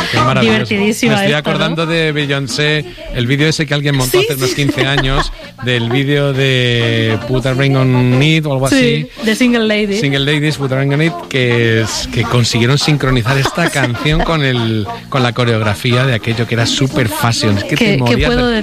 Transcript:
Qué maravilloso. Divertidísima. Me estoy acordando, ¿no?, de Beyoncé, el vídeo ese que alguien montó hace unos 15 años, del vídeo de Put a Ring on It o algo así. De Single Ladies. Single Ladies, Put a Ring on It, que consiguieron sincronizar esta canción con la coreografía de aquello que era super fashion. Es que te morías.